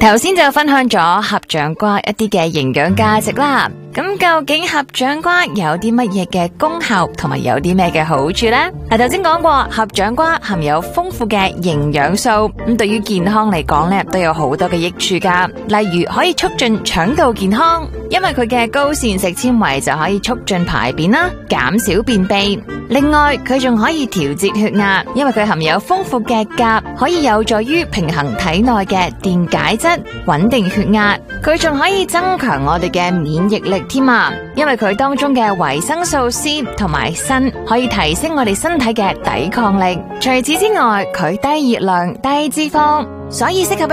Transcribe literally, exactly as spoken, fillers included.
頭先就分享咗合掌瓜一啲嘅營養價值啦。咁究竟合掌瓜有啲乜嘢嘅功效，同埋有啲咩嘅好處呢？嗱，頭先講過合掌瓜含有豐富嘅營養素，咁對於健康嚟講咧，都有好多嘅益處噶。例如可以促進腸道健康，因為佢嘅高膳食纖維就可以促進排便啦，減少便秘。另外，佢仲可以調節血壓，因為佢含有豐富嘅鉀，可以有助於平衡體內嘅電解質，穩定血壓。佢仲可以增強我哋嘅免疫力添啊，因為佢當中嘅維生素 C 同埋鋅可以提升我哋身體嘅抵抗力。除此之外，佢低熱量、低脂肪，所以適合